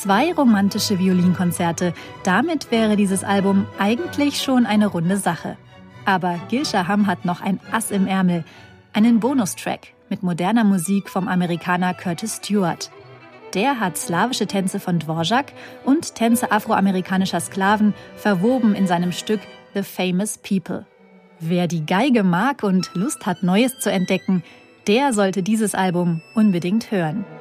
2 romantische Violinkonzerte. Damit wäre dieses Album eigentlich schon eine runde Sache. Aber Gil Shaham hat noch ein Ass im Ärmel. Einen Bonustrack mit moderner Musik vom Amerikaner Curtis Stewart. Der hat slawische Tänze von Dvorak und Tänze afroamerikanischer Sklaven verwoben in seinem Stück The Famous People. Wer die Geige mag und Lust hat, Neues zu entdecken, der sollte dieses Album unbedingt hören.